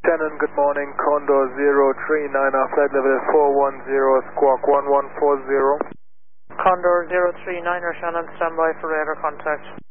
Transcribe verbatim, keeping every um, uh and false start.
Shannon, good morning. Condor zero three nine, our flight level is four one zero, squawk one one four zero. Condor zero three nine, Shannon, standby for radar contact.